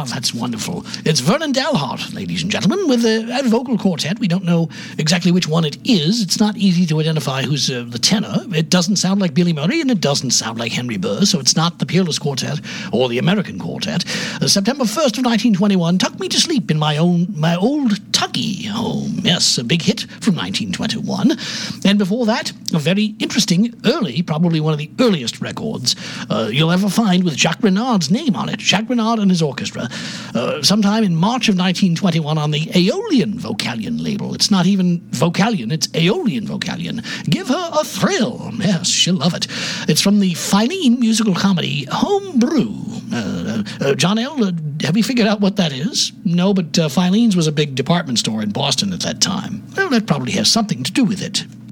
Ah, that's wonderful. It's Vernon Dalhart, ladies and gentlemen, with a vocal quartet. We don't know exactly which one it is. It's not easy to identify who's the tenor. It doesn't sound like Billy Murray, and it doesn't sound like Henry Burr, so it's not the Peerless Quartet or the American Quartet. September 1st of 1921, Tuck Me to Sleep in My Old Tucky home. Yes, a big hit from 1921. And before that, a very interesting, probably one of the earliest records you'll ever find with Jacques Renard's name on it. Jacques Renard and his orchestra. Sometime in March of 1921 on the Aeolian Vocalion label. It's not even Vocalion, it's Aeolian Vocalion. Give Her a Thrill. Yes, she'll love it. It's from the Filene musical comedy Home Brew. John L., have you figured out what that is? No, but Filene's was a big department store in Boston at that time. Well, that probably has something to do with it.